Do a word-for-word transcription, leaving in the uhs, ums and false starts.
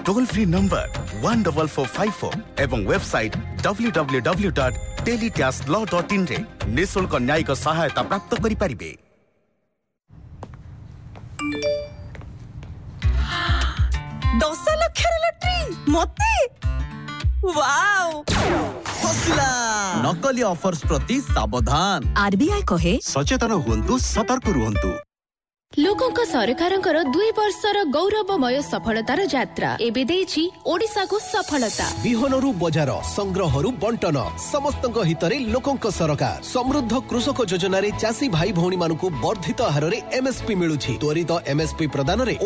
Toll free number one double four five four एवं website W W W dot tele tax law dot in रे निःशुल्क न्यायिक सहायता प्राप्त करि परिबे। दस लाख लॉटरी मते वाओ हसला नकली ऑफर्स प्रति सावधान। आरबीआई कहे सचेतन हुंतु सतर्क रुहंतु। लोकंक सरकारंकर दुई वर्षर गौरवमय सफलतार यात्रा एबे देछि ओडिसा को सफलता। बिहनरु बजार संग्रहरु बंटन समस्तक हितरे लोकंक सरकार समृद्ध कृषक योजना रे चासी भाई भौणी मानकु वर्धित हार रे एमएसपी मिलुछि। त्वरित एमएसपी प्रदान रे